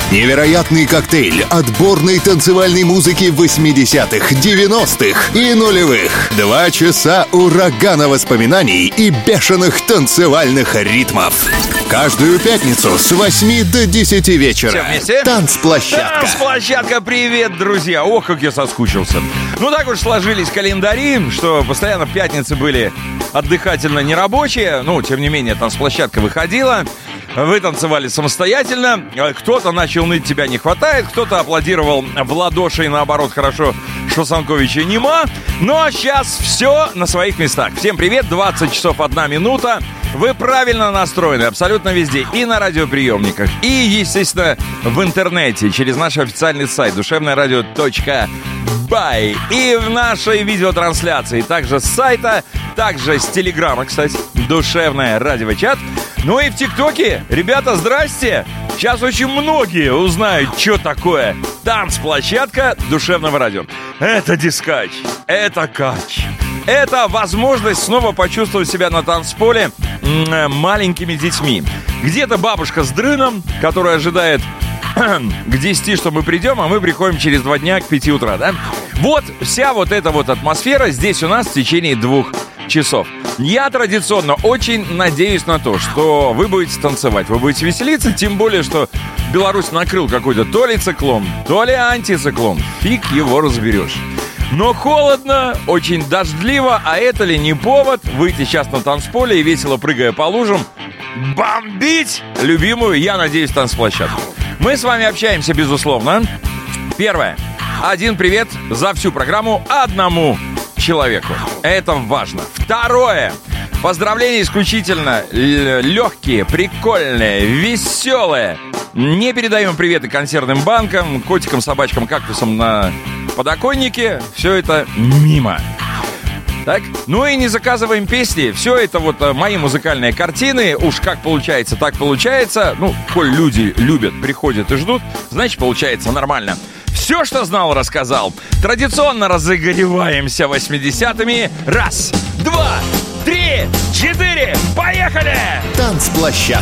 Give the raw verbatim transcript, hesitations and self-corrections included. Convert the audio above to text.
Невероятный коктейль отборной танцевальной музыки восьмидесятых, девяностых и нулевых. Два часа урагана воспоминаний и бешеных танцевальных ритмов. Каждую пятницу с восьми до десяти вечера. Все вместе? Танцплощадка. Танцплощадка, привет, друзья. Ох, как я соскучился. Ну, так уж сложились календари, что постоянно пятницы были отдыхательно нерабочие. Ну, тем не менее, танцплощадка выходила. Вы танцевали самостоятельно. Кто-то начал ныть, тебя не хватает. Кто-то аплодировал в ладоши и наоборот, хорошо, что Санковича нема. Ну, а сейчас все на своих местах. Всем привет, двадцать часов одна минута. Вы правильно настроены абсолютно везде. И на радиоприемниках, и, естественно, в интернете. Через наш официальный сайт душевное радио точка бай. И в нашей видеотрансляции. Также с сайта, также с телеграма, кстати. Душевное радио-чат. Ну и в ТикТоке. Ребята, здрасте. Сейчас очень многие узнают, что такое танцплощадка душевного радио. Это дискач, это кач. Это возможность снова почувствовать себя на танцполе м- маленькими детьми. Где-то бабушка с дрыном, которая ожидает к десяти, что мы придем, а мы приходим через два дня к пяти утра, да? Вот вся вот эта вот атмосфера здесь у нас в течение двух часов. Я традиционно очень надеюсь на то, что вы будете танцевать, вы будете веселиться, тем более, что Беларусь накрыл какой-то то ли циклон, то ли антициклон. Фиг его разберешь. Но холодно, очень дождливо, а это ли не повод выйти сейчас на танцполе и весело прыгая по лужам бомбить любимую, я надеюсь, танцплощадку. Мы с вами общаемся, безусловно. Первое. Один привет за всю программу одному человеку. Это важно. Второе. Поздравления исключительно легкие, прикольные, веселые. Не передаем приветы консервным банкам, котикам, собачкам, кактусам на подоконнике. Все это мимо. Так? Ну и не заказываем песни. Все это вот мои музыкальные картины. Уж как получается, так получается. Ну, коль люди любят, приходят и ждут, значит, получается нормально. Все, что знал, рассказал. Традиционно разогреваемся восьмидесятыми. Раз, два, три, четыре. Поехали! Танцплощадка.